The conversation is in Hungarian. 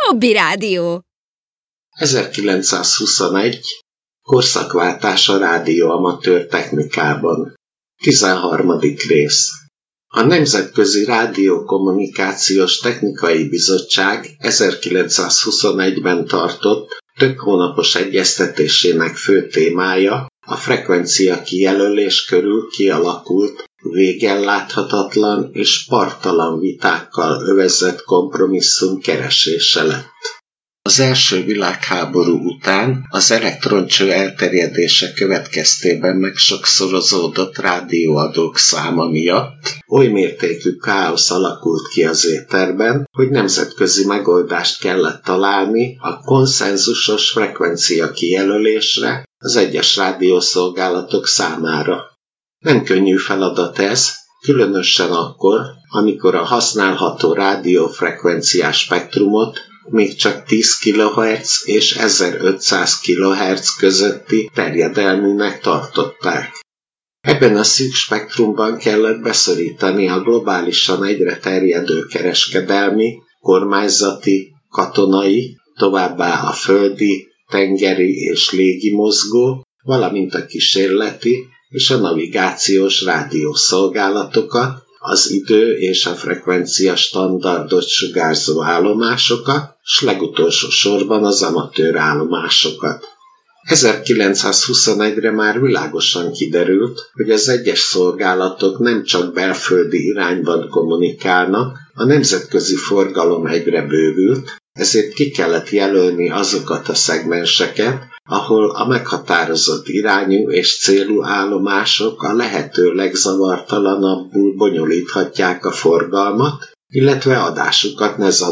Hobby Rádió. 1921. Korszakváltás a rádióamatőr technikában. 13. rész. A Nemzetközi Rádiókommunikációs Technikai Bizottság 1921-ben tartott több hónapos egyeztetésének fő témája a frekvencia kijelölés körül kialakult, végelláthatatlan és parttalan vitákkal övezett kompromisszum keresése lett. Az első világháború után az elektroncső elterjedése következtében megsokszorozódott rádióadók száma miatt oly mértékű káosz alakult ki az éterben, hogy nemzetközi megoldást kellett találni a konszenzusos frekvencia kijelölésre az egyes rádiószolgálatok számára. Nem könnyű feladat ez, különösen akkor, amikor a használható rádiófrekvenciás spektrumot még csak 10 kHz és 1500 kHz közötti terjedelműnek tartották. Ebben a szűk spektrumban kellett beszorítani a globálisan egyre terjedő kereskedelmi, kormányzati, katonai, továbbá a földi, tengeri és légi mozgó, valamint a kísérleti és a navigációs rádiószolgálatokat, az idő és a frekvencia standardot sugárzó állomásokat, s legutolsó sorban az amatőr állomásokat. 1921-re már világosan kiderült, hogy az egyes szolgálatok nem csak belföldi irányban kommunikálnak, a nemzetközi forgalom egyre bővült, ezért ki kellett jelölni azokat a szegmenseket, ahol a meghatározott irányú és célú állomások a lehető legzavartalanabbul bonyolíthatják a forgalmat, illetve adásukat ne